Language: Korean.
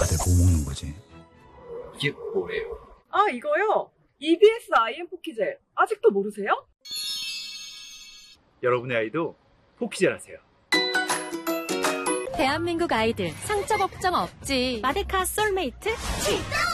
다들 뭐 먹는 거지? 이게 뭐예요? 아, 이거요? EBS IM 포키젤. 아직도 모르세요? 여러분의 아이도 포키젤 하세요. 대한민국 아이들 상처 걱정 없지. 마데카 솔메이트 출동!